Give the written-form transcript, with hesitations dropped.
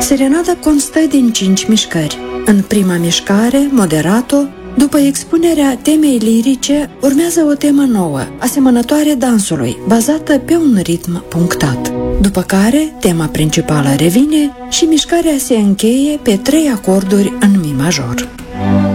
Serenada constă din 5 mișcări. În prima mișcare, moderato, după expunerea temei lirice, urmează o temă nouă, asemănătoare dansului, bazată pe un ritm punctat. După care, tema principală revine și mișcarea se încheie pe 3 acorduri în mi major.